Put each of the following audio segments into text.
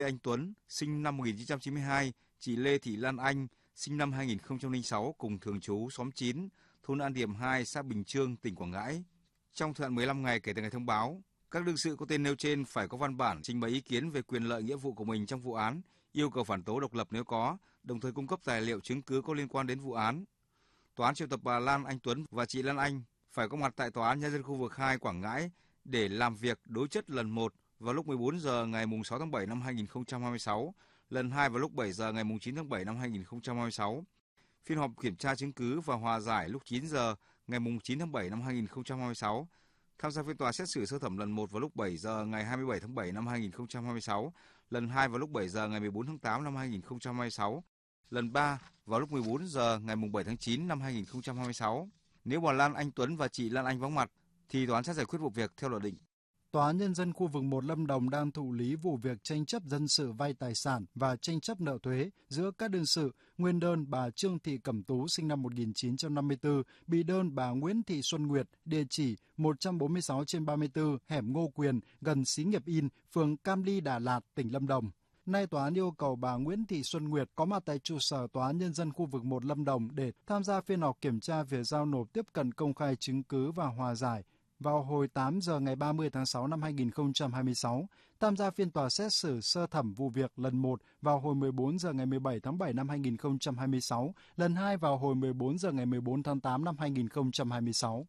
Anh Tuấn, sinh năm 1992, chị Lê Thị Lan Anh, sinh năm 2006, cùng thường trú xóm 9, thôn An Điềm 2, xã Bình Chương, tỉnh Quảng Ngãi. Trong thời hạn 15 ngày kể từ ngày thông báo, các đương sự có tên nêu trên phải có văn bản trình bày ý kiến về quyền lợi nghĩa vụ của mình trong vụ án, yêu cầu phản tố độc lập nếu có, đồng thời cung cấp tài liệu chứng cứ có liên quan đến vụ án. Tòa án triệu tập bà Lan Anh Tuấn và chị Lan Anh phải có mặt tại Tòa án Nhân dân khu vực 2 Quảng Ngãi để làm việc đối chất lần 1 vào lúc 14 giờ ngày 6 tháng 7 năm 2026, lần 2 vào lúc 7 giờ ngày 9 tháng 7 năm 2026. Phiên họp kiểm tra chứng cứ và hòa giải lúc 9 giờ ngày 9 tháng 7 năm 2026. Tham gia phiên tòa xét xử sơ thẩm lần 1 vào lúc 7 giờ ngày 27 tháng 7 năm 2026, lần 2 vào lúc 7 giờ ngày 14 tháng 8 năm 2026, lần 3 vào lúc 14 giờ ngày 7 tháng 9 năm 2026. Nếu bà Lan Anh Tuấn và chị Lan Anh vắng mặt, thì tòa án sẽ giải quyết vụ việc theo luật định. Tòa án Nhân dân khu vực 1 Lâm Đồng đang thụ lý vụ việc tranh chấp dân sự vay tài sản và tranh chấp nợ thuế giữa các đương sự. Nguyên đơn bà Trương Thị Cẩm Tú sinh năm 1954, bị đơn bà Nguyễn Thị Xuân Nguyệt, địa chỉ 146/34 hẻm Ngô Quyền, gần Xí Nghiệp In, phường Cam Ly, Đà Lạt, tỉnh Lâm Đồng. Nay tòa án yêu cầu bà Nguyễn Thị Xuân Nguyệt có mặt tại trụ sở Tòa án Nhân dân khu vực 1 Lâm Đồng để tham gia phiên họp kiểm tra việc giao nộp tiếp cận công khai chứng cứ và hòa giải vào hồi 8 giờ ngày 30 tháng 6 năm 2026, tham gia phiên tòa xét xử sơ thẩm vụ việc lần 1 vào hồi 14 giờ ngày 17 tháng 7 năm 2026, lần 2 vào hồi 14 giờ ngày 14 tháng 8 năm 2026.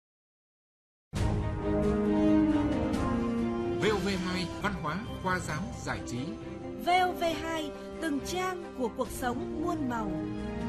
VOV2 Văn hóa, khoa giáo, giải trí. VOV2 từng trang của cuộc sống muôn màu.